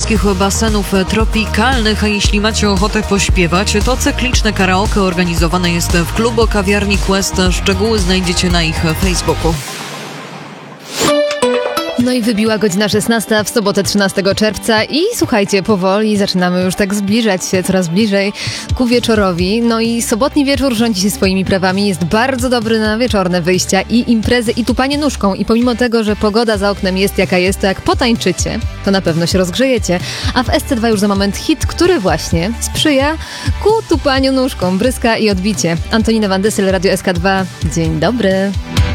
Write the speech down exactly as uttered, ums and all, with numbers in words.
polskich basenów tropikalnych, a jeśli macie ochotę pośpiewać, to cykliczne karaoke organizowane jest w klubu kawiarni Quest. Szczegóły znajdziecie na ich Facebooku. No i wybiła godzina szesnasta w sobotę trzynastego czerwca i słuchajcie, powoli zaczynamy już tak zbliżać się coraz bliżej ku wieczorowi. No i sobotni wieczór rządzi się swoimi prawami, jest bardzo dobry na wieczorne wyjścia i imprezy i tupanie nóżką. I pomimo tego, że pogoda za oknem jest jaka jest, to jak potańczycie, to na pewno się rozgrzejecie. A w S C dwa już za moment hit, który właśnie sprzyja ku tupaniu nóżką. Bryska i odbicie. Antonina Van Dyssel, Radio S K dwa. Dzień dobry.